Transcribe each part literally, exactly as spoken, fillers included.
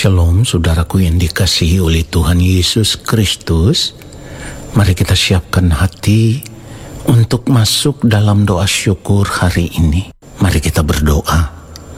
Shalom saudaraku yang dikasihi oleh Tuhan Yesus Kristus. Mari kita siapkan hati untuk masuk dalam doa syukur hari ini. Mari kita berdoa.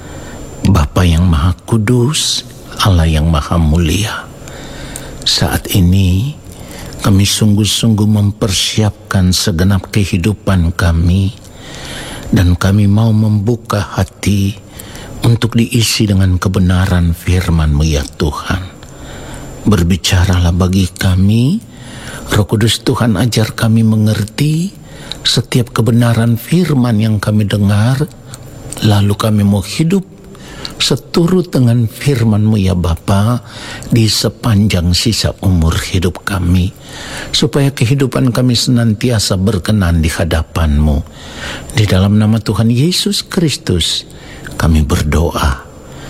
Bapa yang Maha Kudus, Allah yang Maha Mulia, saat ini kami sungguh-sungguh mempersiapkan segenap kehidupan kami, dan kami mau membuka hati untuk diisi dengan kebenaran firman-Mu ya Tuhan. Berbicaralah bagi kami, Roh Kudus Tuhan, ajar kami mengerti setiap kebenaran firman yang kami dengar, lalu kami mau hidup seturut dengan firman-Mu ya Bapa di sepanjang sisa umur hidup kami, supaya kehidupan kami senantiasa berkenan di hadapan-Mu. Di dalam nama Tuhan Yesus Kristus kami berdoa.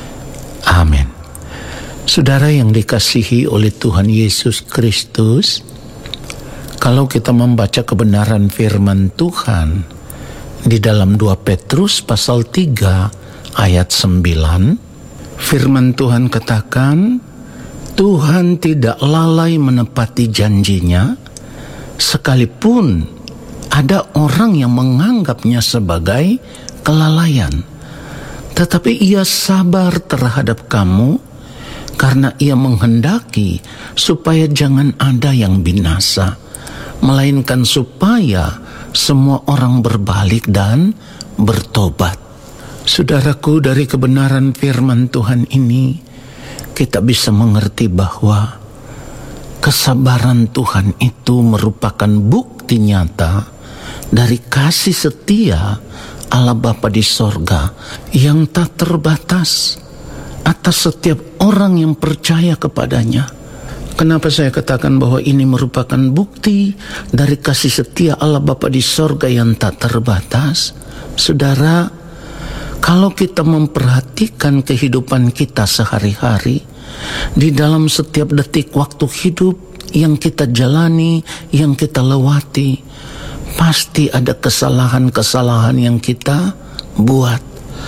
Amin. Saudara yang dikasihi oleh Tuhan Yesus Kristus, kalau kita membaca kebenaran firman Tuhan di dalam dua Petrus pasal tiga ayat sembilan, firman Tuhan katakan, Tuhan tidak lalai menepati janjinya, sekalipun ada orang yang menganggapnya sebagai kelalaian. Tetapi ia sabar terhadap kamu, karena ia menghendaki supaya jangan ada yang binasa, melainkan supaya semua orang berbalik dan bertobat. Saudaraku, dari kebenaran firman Tuhan ini kita bisa mengerti bahwa kesabaran Tuhan itu merupakan bukti nyata dari kasih setia Allah Bapa di sorga yang tak terbatas atas setiap orang yang percaya kepadanya. Kenapa saya katakan bahwa ini merupakan bukti dari kasih setia Allah Bapa di sorga yang tak terbatas? Saudara, kalau kita memperhatikan kehidupan kita sehari-hari, di dalam setiap detik waktu hidup yang kita jalani, yang kita lewati, pasti ada kesalahan-kesalahan yang kita buat.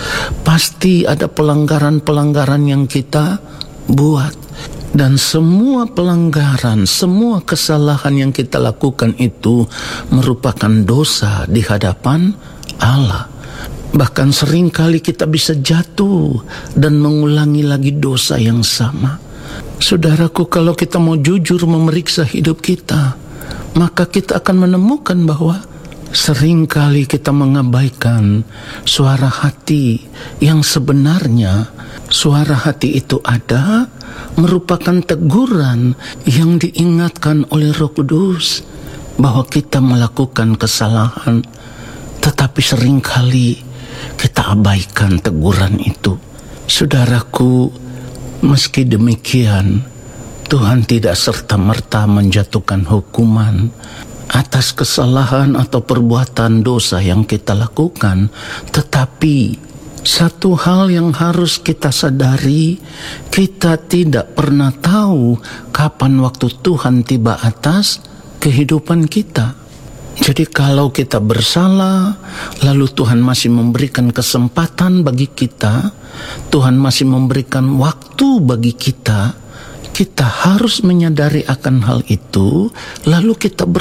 Pasti ada pelanggaran-pelanggaran yang kita buat. Dan semua pelanggaran, semua kesalahan yang kita lakukan itu merupakan dosa di hadapan Allah. Bahkan seringkali kita bisa jatuh dan mengulangi lagi dosa yang sama. Saudaraku, kalau kita mau jujur memeriksa hidup kita, maka kita akan menemukan bahwa seringkali kita mengabaikan suara hati yang sebenarnya. Suara hati itu ada, merupakan teguran yang diingatkan oleh Roh Kudus bahwa kita melakukan kesalahan, tetapi seringkali kita abaikan teguran itu. Saudaraku, meski demikian, Tuhan tidak serta-merta menjatuhkan hukuman atas kesalahan atau perbuatan dosa yang kita lakukan. Tetapi satu hal yang harus kita sadari, kita tidak pernah tahu kapan waktu Tuhan tiba atas kehidupan kita. Jadi kalau kita bersalah, lalu Tuhan masih memberikan kesempatan bagi kita, Tuhan masih memberikan waktu bagi kita, kita harus menyadari akan hal itu, lalu kita ber